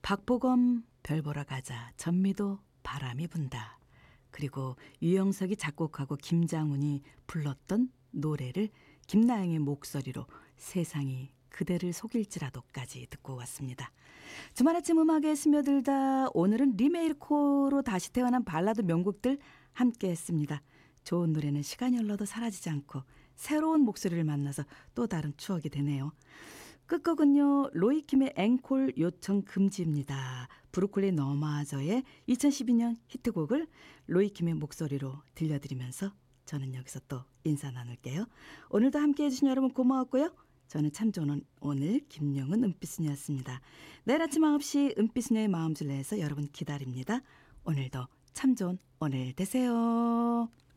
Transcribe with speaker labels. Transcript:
Speaker 1: 박보검 별 보러 가자, 전미도 바람이 분다. 그리고 유영석이 작곡하고 김장훈이 불렀던 노래를 김나영의 목소리로 세상이 그대를 속일지라도까지 듣고 왔습니다. 주말 아침 음악에 스며들다 오늘은 리메이크로 다시 태어난 발라드 명곡들 함께 했습니다. 좋은 노래는 시간이 흘러도 사라지지 않고 새로운 목소리를 만나서 또 다른 추억이 되네요. 끝곡은요, 로이킴의 앵콜 요청 금지입니다. 브로콜리 너마저의 2012년 히트곡을 로이킴의 목소리로 들려드리면서 저는 여기서 또 인사 나눌게요. 오늘도 함께 해주신 여러분 고마웠고요. 저는 참 좋은 오늘 김영은 은빛순이었습니다. 내일 아침 9시 은빛순이의 마음술래에서 여러분 기다립니다. 오늘도 참 좋은 오늘 되세요.